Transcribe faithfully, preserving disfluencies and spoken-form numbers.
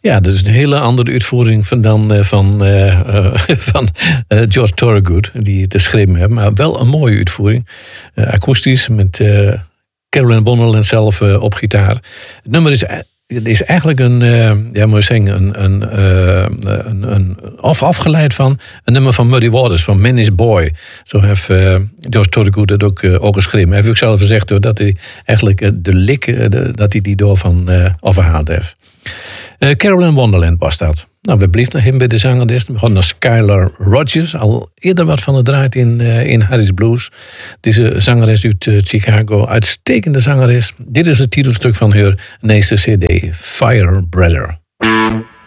Ja, dat is een hele andere uitvoering van dan uh, van, uh, uh, van uh, George Thorogood, die het geschreven hebben. Maar wel een mooie uitvoering. Uh, akoestisch, met uh, Caroline Wonderland zelf uh, op gitaar. Het nummer is, is eigenlijk een, uh, ja, moet je zeggen, een, een, uh, een, een af, afgeleid van een nummer van Muddy Waters, van Man is Boy. Zo heeft uh, George Thorogood het ook, uh, ook geschreven. Hij heeft ook zelf gezegd hoor, dat hij eigenlijk uh, de lik, uh, de, dat hij die door van uh, overhaald heeft. Uh, Caroline Wonderland was dat. Nou, we blijven nog even bij de zangeres. We gaan naar Skylar Rogers. Al eerder wat van het draait in, uh, in Harris Blues. Deze zangeres uit uh, Chicago. Uitstekende zangeres. Dit is het titelstuk van haar nieuwste C D, Fire Brother.